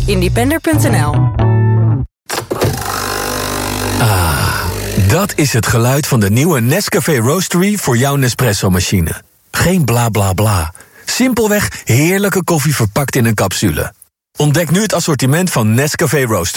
Independer.nl. Dat is het geluid van de nieuwe Nescafé Roastery voor jouw Nespresso-machine. Geen bla bla bla. Simpelweg heerlijke koffie verpakt in een capsule. Ontdek nu het assortiment van Nescafé Roastery.